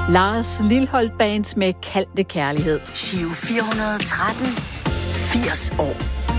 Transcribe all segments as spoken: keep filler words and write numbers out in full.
Lars Lilholt Band med Kaldte Kærlighed. Giro fire hundrede og tretten, firs år.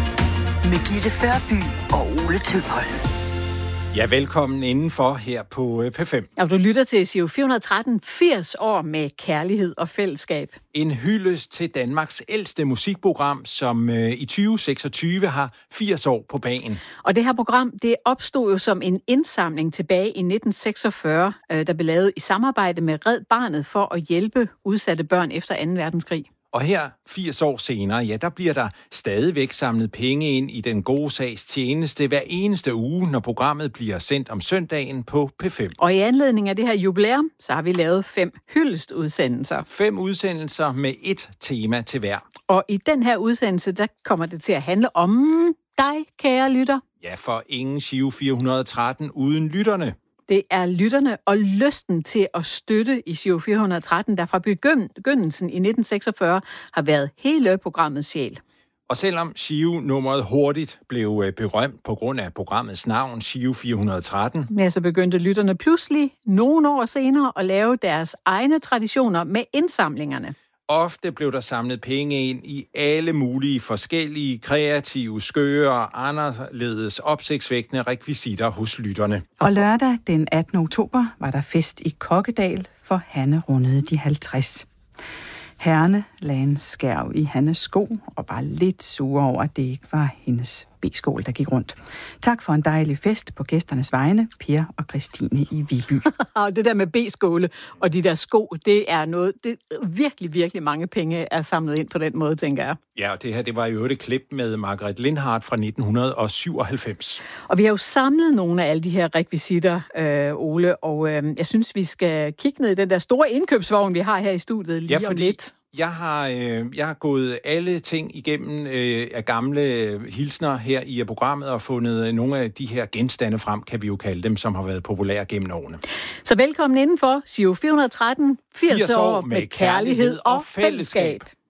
Med Gitte Førby og Ole Tøpholm. Ja, velkommen indenfor her på P fem. Og du lytter til Giro fire hundrede og tretten, firs år med kærlighed og fællesskab. En hyldest til Danmarks ældste musikprogram, som øh, i tyve seksogtyve har firs år på bagen. Og det her program, det opstod jo som en indsamling tilbage i nitten seksogfyrre, øh, der blev lavet i samarbejde med Red Barnet for at hjælpe udsatte børn efter anden verdenskrig. Og her, firs år senere, ja, der bliver der stadigvæk samlet penge ind i den gode sags tjeneste hver eneste uge, når programmet bliver sendt om søndagen på P fem. Og i anledning af det her jubilæum, så har vi lavet fem hyldestudsendelser. Fem udsendelser med et tema til hver. Og i den her udsendelse, der kommer det til at handle om dig, kære lytter. Ja, for ingen Giro fire hundrede og tretten uden lytterne. Det er lytterne og lysten til at støtte i Giro fire hundrede og tretten, der fra begyndelsen i nitten seksogfyrre har været hele programmets sjæl. Og selvom Giro-nummeret hurtigt blev berømt på grund af programmets navn, Giro fire hundrede og tretten, ja, så begyndte lytterne pludselig nogle år senere at lave deres egne traditioner med indsamlingerne. Ofte blev der samlet penge ind i alle mulige forskellige, kreative, skøre og anderledes opsigtsvækkende rekvisitter hos lytterne. Og lørdag den attende oktober var der fest i Kokkedal, for Hanne rundede de halvtreds. Herrene lagde en skærv i Hannes sko og var lidt sure over, at det ikke var hendes B-skål, der gik rundt. Tak for en dejlig fest på gæsternes vegne, Per og Christine i Viby. Og det der med B-skåle og de der sko, det er noget, det virkelig, virkelig mange penge er samlet ind på den måde, tænker jeg. Ja, og det her, det var jo et klip med Margaret Lindhardt fra nitten syvoghalvfems. Og vi har jo samlet nogle af alle de her rekvisitter, øh, Ole, og øh, jeg synes, vi skal kigge ned i den der store indkøbsvogn, vi har her i studiet lige ja, om lidt. Jeg har, øh, jeg har gået alle ting igennem øh, af gamle hilsner her i programmet og fundet nogle af de her genstande frem, kan vi jo kalde dem, som har været populære gennem årene. Så velkommen indenfor Giro fire hundrede og tretten, firs år med kærlighed og fællesskab.